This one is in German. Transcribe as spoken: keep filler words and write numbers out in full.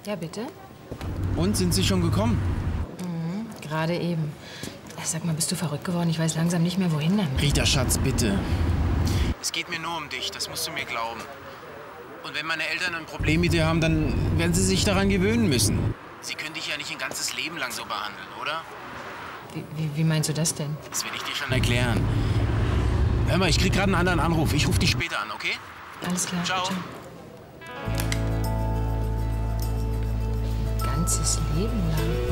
Ja, bitte? Und, sind Sie schon gekommen? Mhm, gerade eben. Sag mal, bist du verrückt geworden? Ich weiß langsam nicht mehr, wohin damit. Rita, Schatz, bitte. Es geht mir nur um dich, das musst du mir glauben. Und wenn meine Eltern ein Problem mit dir haben, dann werden sie sich daran gewöhnen müssen. Sie können dich ja nicht ein ganzes Leben lang so behandeln, oder? Wie, wie, wie meinst du das denn? Das will ich dir schon erklären. Hör mal, ich krieg gerade einen anderen Anruf. Ich rufe dich später an, okay? Alles klar. Ciao. Ciao. Ganzes Leben lang.